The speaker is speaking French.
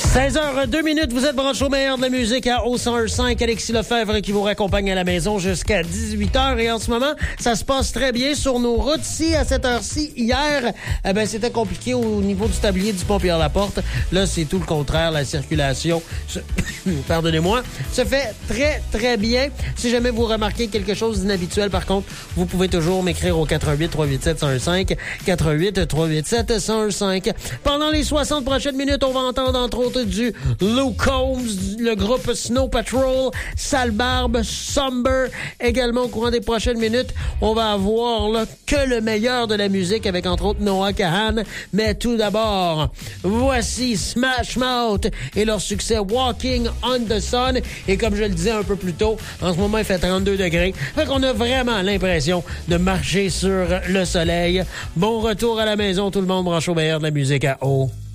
16h02, vous êtes branché au meilleur de la musique à O101.5. Alexis Lefebvre qui vous raccompagne à la maison jusqu'à 18h. Et en ce moment, ça se passe très bien sur nos routes. Si à cette heure-ci, hier, c'était compliqué au niveau du tablier du pont Pierre-Laporte. Là, c'est tout le contraire. La circulation, pardonnez-moi, se fait très, très bien. Si jamais vous remarquez quelque chose d'inhabituel, par contre, vous pouvez toujours m'écrire au 88-387-1015, 88-387-1015. Pendant les 60 prochaines minutes, on va entendre entre autres du Luke Combs, le groupe Snow Patrol, Sale Barbe, Somber. Également, au courant des prochaines minutes, on va avoir là, que le meilleur de la musique avec entre autres Noah Kahan. Mais tout d'abord, voici Smash Mouth et leur succès Walking on the Sun. Et comme je le disais un peu plus tôt, en ce moment, il fait 32 degrés. Fait qu'on a vraiment l'impression de marcher sur le soleil. Bon retour à la maison, tout le monde branche au meilleur de la musique à O.